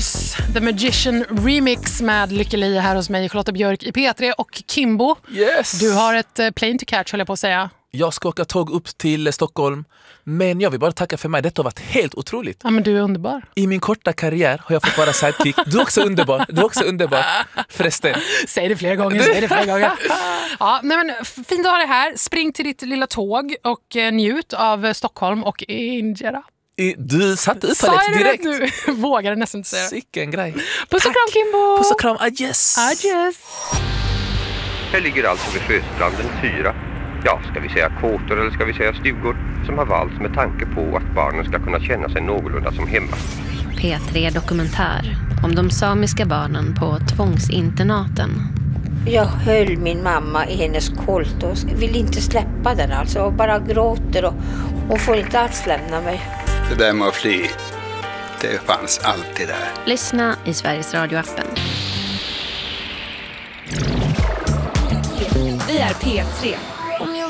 Sisters, The Magician Remix med Lykke Li här hos mig, Charlotte Björk i P3 och Kimbo. Yes. Du har ett plane to catch, höll jag på att säga. Jag ska åka tåg upp till Stockholm, men jag vill bara tacka för mig. Detta har varit helt otroligt. Ja, men du är underbar. I min korta karriär har jag fått vara sidekick. Du är också underbar. Du är också underbar. Förresten. Säg det flera gånger, Ja, nej men fint att ha dig här. Spring till ditt lilla tåg och njut av Stockholm och Injera. Du satte uttalet direkt. Nu vågar nästan inte säga. Sicken grej. Puss och kram, Kimbo. Puss och kram, adjess. Adjess. Här ligger alltså vid Sjöstranden 4, ska vi säga kåtor eller ska vi säga stugor, som har valts med tanke på att barnen ska kunna känna sig någorlunda som hemma. P3 Dokumentär om de samiska barnen på tvångsinternaten. Jag höll min mamma i hennes kolt och vill inte släppa den alltså, och bara gråter och hon får inte alls lämna mig. Det där med att fly, det fanns alltid där. Lyssna i Sveriges Radio-appen. Vi är P3.